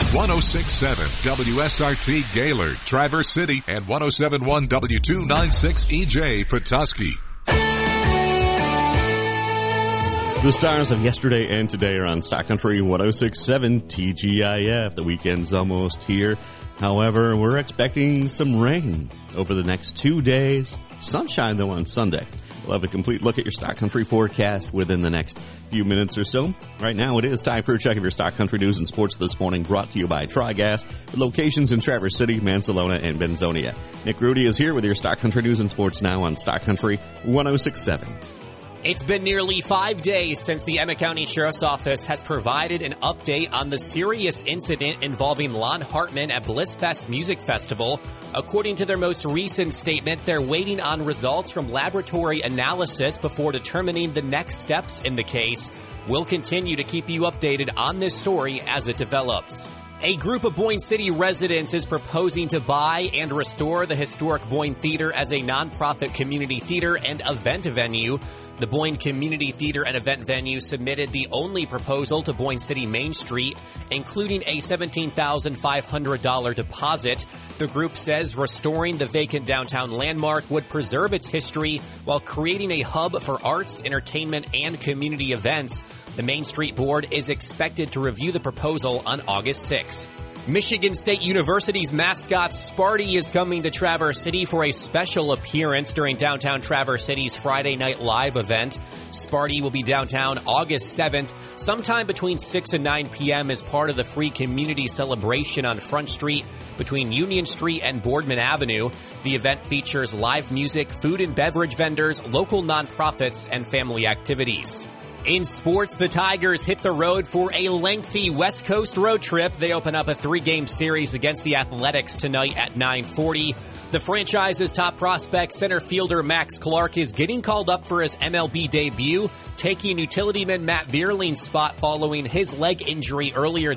106.7 WSRT Gaylord, Traverse City, and 107.1 W296 EJ Petoskey. The stars of yesterday and today are on Stock Country 106.7 TGIF. The weekend's almost here. However, we're expecting some rain over the next 2 days. Sunshine, though, on Sunday. We'll have a complete look at your Stock Country forecast within the next few minutes or so. Right now, it is time for a check of your Stock Country news and sports this morning, brought to you by Tri-Gas, with locations in Traverse City, Manzanillo, and Benzonia. Nick Rudy is here with your Stock Country news and sports now on Stock Country 106.7. It's been nearly 5 days since the Emmett County Sheriff's Office has provided an update on the serious incident involving Lon Hartman at Blissfest Music Festival. According to their most recent statement, they're waiting on results from laboratory analysis before determining the next steps in the case. We'll continue to keep you updated on this story as it develops. A group of Boyne City residents is proposing to buy and restore the historic Boyne Theater as a nonprofit community theater and event venue. The Boyne Community Theater and Event Venue submitted the only proposal to Boyne City Main Street, including a $17,500 deposit. The group says restoring the vacant downtown landmark would preserve its history while creating a hub for arts, entertainment, and community events. The Main Street Board is expected to review the proposal on August 6th. Michigan State University's mascot Sparty is coming to Traverse City for a special appearance during downtown Traverse City's Friday Night Live event. Sparty will be downtown August 7th, sometime between 6 and 9 p.m. as part of the free community celebration on Front Street between Union Street and Boardman Avenue. The event features live music, food and beverage vendors, local nonprofits, and family activities. In sports, the Tigers hit the road for a lengthy West Coast road trip. They open up a 3-game series against the Athletics tonight at 9:40. The franchise's top prospect, center fielder Max Clark, is getting called up for his MLB debut, taking utilityman Matt Vierling's spot following his leg injury earlier